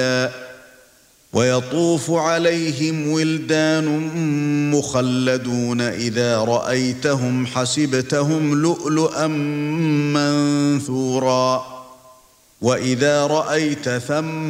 ويطوف عليهم ولدان مخلدون إذا رأيتهم حسبتهم لؤلؤا منثورا وإذا رأيت ثم